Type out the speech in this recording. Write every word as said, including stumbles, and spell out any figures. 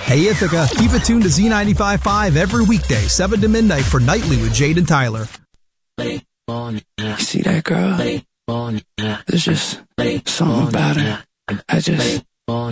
Hey Ithaca, keep it tuned to Z ninety-five point five every weekday, seven to midnight for Nightly with Jade and Tyler. You see that girl? There's just something about her. I just